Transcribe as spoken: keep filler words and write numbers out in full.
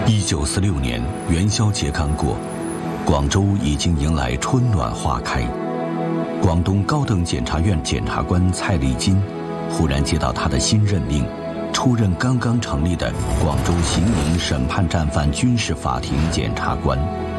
一九四六年元宵节刚过，广州已经迎来春暖花开。广东高等检察院检察官蔡立金忽然接到他的新任命，出任刚刚成立的广州刑营审判战犯军事法庭检察官。